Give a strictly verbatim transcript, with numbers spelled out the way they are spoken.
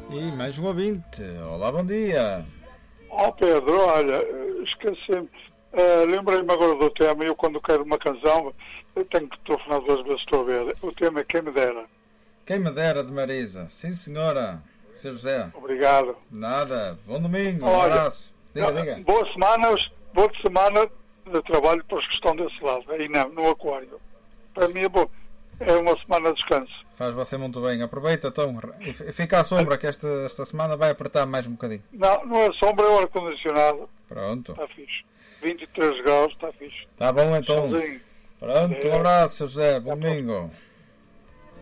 E mais um ouvinte. Olá, bom dia. Ó oh Pedro, olha, esqueci-me. Uh, Lembrei-me agora do tema. Eu, quando quero uma canção, eu tenho que telefonar duas vezes, estou a ver. O tema é Quem Me Dera. Quem Me Dera, de Marisa. Sim, senhora. Seu José. Obrigado. Nada. Bom domingo. Um Olha, abraço. Diga, não, diga. Boas semanas, boa semana de trabalho para os que estão desse lado. Aí não, no aquário. Para mim é bom. É uma semana de descanso. Faz você muito bem. Aproveita, então. E fica à sombra, que esta, esta semana vai apertar mais um bocadinho. Não, não é sombra, é o ar-condicionado. Pronto. Está fixe. vinte e três graus, está fixe. Está bom, então. Sozinho. Pronto, um abraço, seu José. Bom domingo.